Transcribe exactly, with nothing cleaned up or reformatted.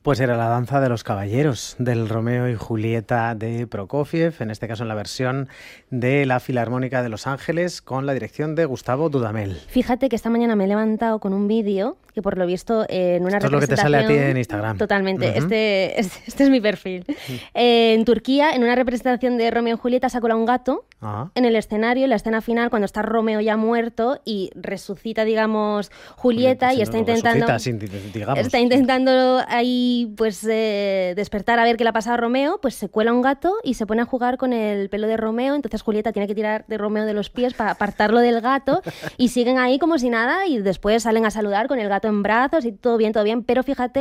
Pues era la danza de los caballeros, del Romeo y Julieta de Prokofiev, en este caso en la versión de la Filarmónica de Los Ángeles, con la dirección de Gustavo Dudamel. Fíjate que esta mañana me he levantado con un vídeo que por lo visto eh, en una Esto representación... es lo que te sale a ti en Instagram. Totalmente, Uh-huh. este, este, este es mi perfil. Uh-huh. Eh, en Turquía, en una representación de Romeo y Julieta, se ha colado un gato uh-huh. en el escenario, en la escena final, cuando está Romeo ya muerto y resucita, digamos, Julieta pues, y está no, intentando... Resucita, digamos. Está intentando ahí, pues, eh, despertar a ver qué le ha pasado a Romeo, pues se cuela un gato y se pone a jugar con el pelo de Romeo, entonces Julieta tiene que tirar de Romeo de los pies para apartarlo del gato y siguen ahí como si nada y después salen a saludar con el gato en brazos y todo bien, todo bien, pero fíjate